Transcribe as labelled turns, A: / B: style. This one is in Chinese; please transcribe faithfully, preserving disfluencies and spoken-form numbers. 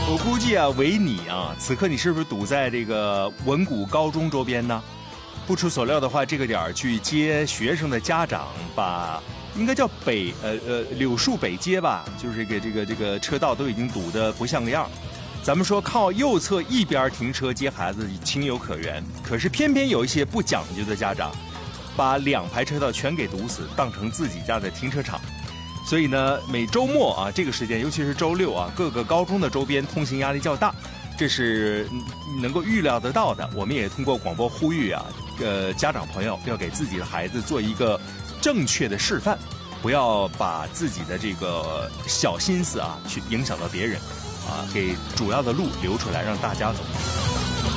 A: 我估计啊，为你啊，此刻你是不是堵在这个文谷高中周边呢？不出所料的话，这个点儿去接学生的家长，把应该叫北呃呃柳树北街吧，就是这个这个这个车道都已经堵得不像个样。咱们说靠右侧一边停车接孩子情有可原，可是偏偏有一些不讲究的家长，把两排车道全给堵死，当成自己家的停车场。所以呢，每周末啊这个时间，尤其是周六啊，各个高中的周边通行压力较大，这是能够预料得到的。我们也通过广播呼吁啊，呃，家长朋友要给自己的孩子做一个正确的示范，不要把自己的这个小心思啊去影响到别人，啊，给主要的路留出来让大家走。